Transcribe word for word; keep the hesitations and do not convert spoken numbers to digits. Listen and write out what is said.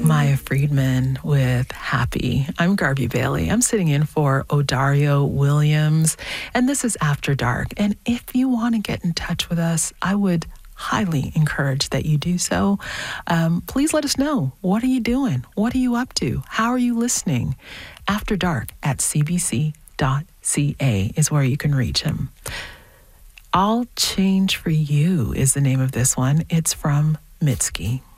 Maya Friedman with Happy. I'm Garby Bailey. I'm sitting in for Odario Williams, and this is After Dark. And if you want to get in touch with us, I would highly encourage that you do so. Um, please let us know. What are you doing? What are you up to? How are you listening? After Dark at c b c dot c a is where you can reach him. I'll Change for You is the name of this one. It's from Mitski.